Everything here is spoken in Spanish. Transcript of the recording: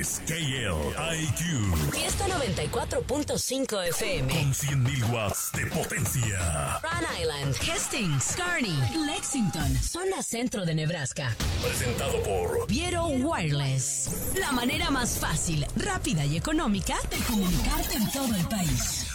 es KLIQ. Fiesta 94.5 FM. Con 100.000 watts de potencia. Rhode Island, Hastings, Kearney, Lexington, zona centro de Nebraska. Presentado por Viero Wireless. La manera más fácil, rápida y económica de comunicarte en todo el país.